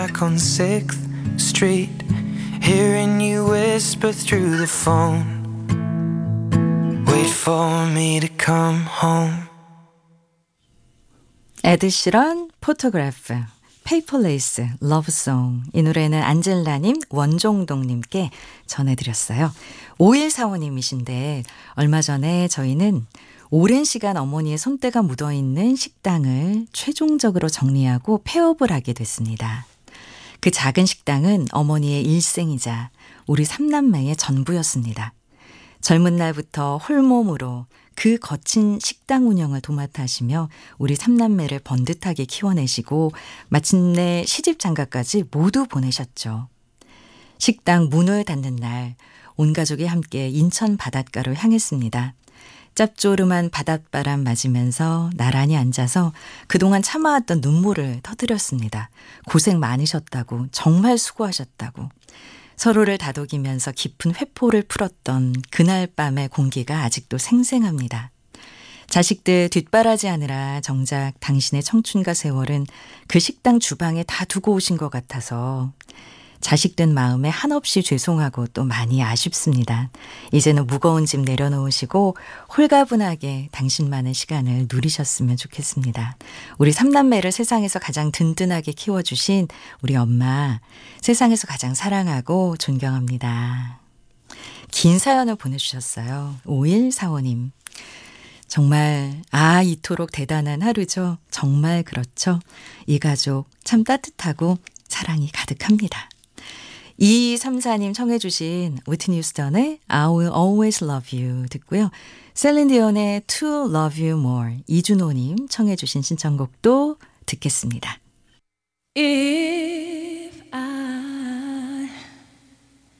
Back on 6th Street, hearing you whisper through the phone. Wait for me to come home. 에드시런, 포토그래프, 페이퍼레이스, 러브송. 이 노래는 안젤라님, 원종동님께 전해드렸어요. 5145님이신데 얼마 전에 저희는 오랜 시간 어머니의 손때가 묻어있는 식당을 최종적으로 정리하고 폐업을 하게 됐습니다. 그 작은 식당은 어머니의 일생이자 우리 3남매의 전부였습니다. 젊은 날부터 홀몸으로 그 거친 식당 운영을 도맡아 하시며 우리 3남매를 번듯하게 키워내시고 마침내 시집장가까지 모두 보내셨죠. 식당 문을 닫는 날 온 가족이 함께 인천 바닷가로 향했습니다. 짭조름한 바닷바람 맞으면서 나란히 앉아서 그동안 참아왔던 눈물을 터뜨렸습니다. 고생 많으셨다고, 정말 수고하셨다고. 서로를 다독이면서 깊은 회포를 풀었던 그날 밤의 공기가 아직도 생생합니다. 자식들 뒷바라지하느라 정작 당신의 청춘과 세월은 그 식당 주방에 다 두고 오신 것 같아서 자식된 마음에 한없이 죄송하고 또 많이 아쉽습니다. 이제는 무거운 짐 내려놓으시고 홀가분하게 당신만의 시간을 누리셨으면 좋겠습니다. 우리 3남매를 세상에서 가장 든든하게 키워주신 우리 엄마, 세상에서 가장 사랑하고 존경합니다. 긴 사연을 보내주셨어요. 5145님. 정말 이토록 대단한 하루죠. 정말 그렇죠. 이 가족 참 따뜻하고 사랑이 가득합니다. 2234님 청해 주신 위트니 휴스턴의 I Will Always Love You 듣고요. 셀린 디온의 To Love You More, 이준호님 청해 주신 신청곡도 듣겠습니다. If